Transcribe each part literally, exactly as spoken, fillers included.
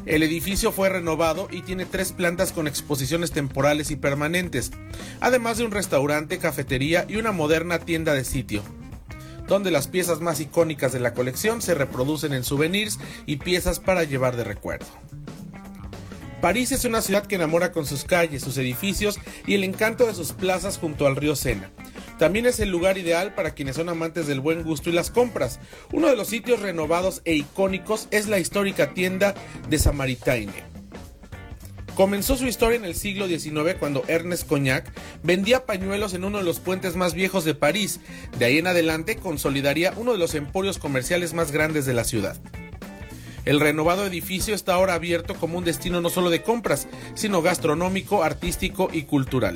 El edificio fue renovado y tiene tres plantas con exposiciones temporales y permanentes, además de un restaurante, cafetería y una moderna tienda de sitio, donde las piezas más icónicas de la colección se reproducen en souvenirs y piezas para llevar de recuerdo. París es una ciudad que enamora con sus calles, sus edificios y el encanto de sus plazas junto al río Sena. También es el lugar ideal para quienes son amantes del buen gusto y las compras. Uno de los sitios renovados e icónicos es la histórica tienda de Samaritaine. Comenzó su historia en el siglo diecinueve cuando Ernest Cognac vendía pañuelos en uno de los puentes más viejos de París. De ahí en adelante consolidaría uno de los emporios comerciales más grandes de la ciudad. El renovado edificio está ahora abierto como un destino no solo de compras, sino gastronómico, artístico y cultural.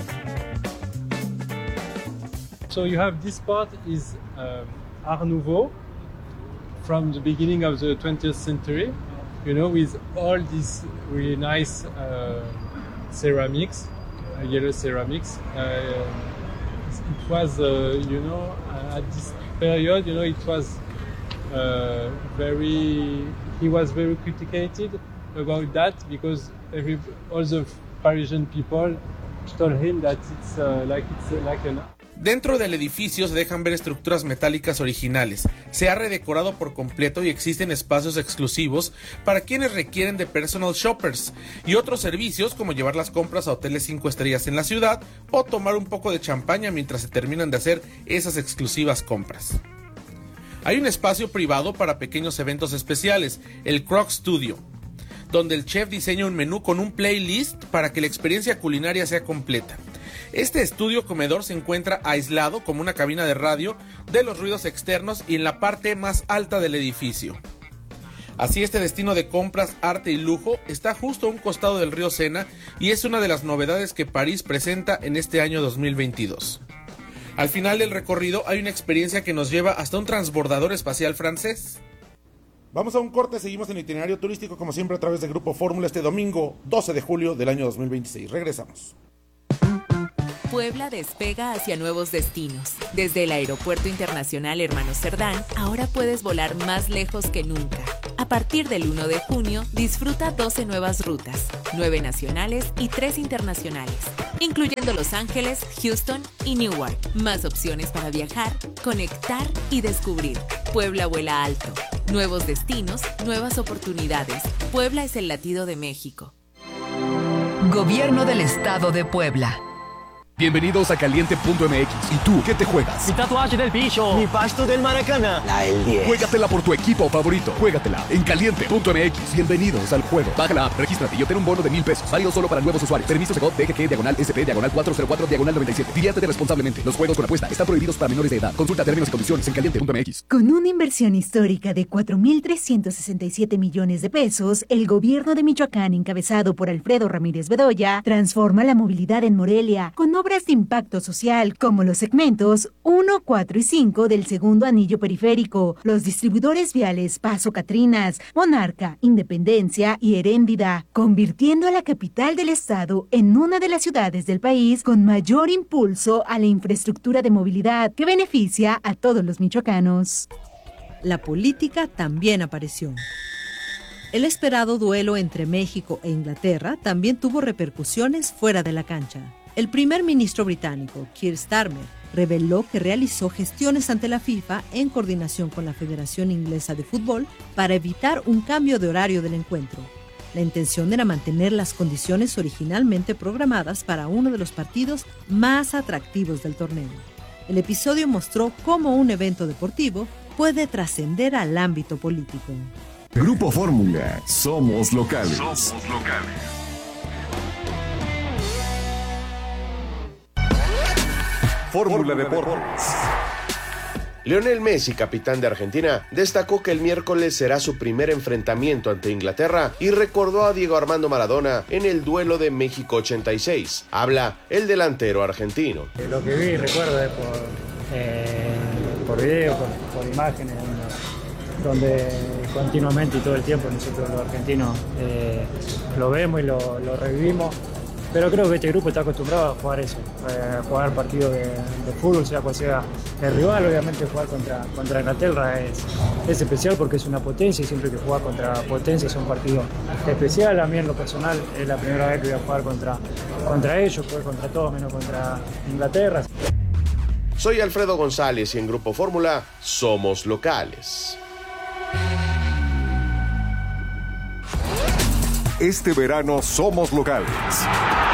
So you have this part is um, Art Nouveau from the beginning of the twentieth century, you know, with all these really nice uh, ceramics, uh, yellow ceramics. Uh, it was, uh, you know, at this period, you know, it was uh, very, he was very criticated about that because every, all the Parisian people told him that it's uh, like it's uh, like an Dentro del edificio se dejan ver estructuras metálicas originales, se ha redecorado por completo y existen espacios exclusivos para quienes requieren de personal shoppers y otros servicios como llevar las compras a hoteles cinco estrellas en la ciudad o tomar un poco de champaña mientras se terminan de hacer esas exclusivas compras. Hay un espacio privado para pequeños eventos especiales, el Croc Studio, donde el chef diseña un menú con un playlist para que la experiencia culinaria sea completa. Este estudio comedor se encuentra aislado como una cabina de radio de los ruidos externos y en la parte más alta del edificio. Así, este destino de compras, arte y lujo está justo a un costado del río Sena y es una de las novedades que París presenta en este año dos mil veintidós. Al final del recorrido hay una experiencia que nos lleva hasta un transbordador espacial francés. Vamos a un corte, seguimos en el itinerario turístico como siempre a través de Grupo Fórmula este domingo doce de julio del año dos mil veintiséis. Regresamos. Puebla despega hacia nuevos destinos. Desde el Aeropuerto Internacional Hermano Cerdán, ahora puedes volar más lejos que nunca. A partir del uno de junio, disfruta doce nuevas rutas, nueve nacionales y tres internacionales, incluyendo Los Ángeles, Houston y Newark. Más opciones para viajar, conectar y descubrir. Puebla vuela alto. Nuevos destinos, nuevas oportunidades. Puebla es el latido de México. Gobierno del Estado de Puebla. Bienvenidos a Caliente punto M X. ¿Y tú qué te juegas? Mi tatuaje del bicho. Mi pasto del Maracaná. La del diez. Juégatela por tu equipo favorito. Juégatela en Caliente punto M X. Bienvenidos al juego. Baja la app, regístrate y obtén un bono de mil pesos. Válido solo para nuevos usuarios. Permiso Segov D G G diagonal S P diagonal cuatro cero cuatro diagonal noventa y siete. Diviértete responsablemente. Los juegos con apuesta están prohibidos para menores de edad. Consulta términos y condiciones en Caliente punto M X. Con una inversión histórica de cuatro mil trescientos sesenta y siete millones de pesos, el gobierno de Michoacán, encabezado por Alfredo Ramírez Bedoya, transforma la movilidad en Morelia con obras de impacto social social, como los segmentos uno, cuatro y cinco del segundo anillo periférico, los distribuidores viales Paso Catrinas, Monarca, Independencia y Heréndida, convirtiendo a la capital del estado en una de las ciudades del país con mayor impulso a la infraestructura de movilidad que beneficia a todos los michoacanos. La política también apareció. El esperado duelo entre México e Inglaterra también tuvo repercusiones fuera de la cancha. El primer ministro británico, Keir Starmer, reveló que realizó gestiones ante la FIFA en coordinación con la Federación Inglesa de Fútbol para evitar un cambio de horario del encuentro. La intención era mantener las condiciones originalmente programadas para uno de los partidos más atractivos del torneo. El episodio mostró cómo un evento deportivo puede trascender al ámbito político. Grupo Fórmula, somos locales. Somos locales. Fórmula Deportes. Lionel Messi, capitán de Argentina, destacó que el miércoles será su primer enfrentamiento ante Inglaterra y recordó a Diego Armando Maradona en el duelo de México ochenta y seis. Habla el delantero argentino. Lo que vi, recuerdo, es por, eh, por video, por, por imágenes, donde continuamente y todo el tiempo nosotros los argentinos eh, lo vemos y lo, lo revivimos. pero creo que este grupo está acostumbrado a jugar eso, eh, jugar partidos de, de fútbol, sea cual sea el rival. Obviamente jugar contra, contra Inglaterra es, es especial porque es una potencia y siempre que juega contra potencia es un partido especial. A mí en lo personal es la primera vez que voy a jugar contra, contra ellos, jugar contra todos menos contra Inglaterra. Soy Alfredo González y en Grupo Fórmula somos locales. Este verano somos locales.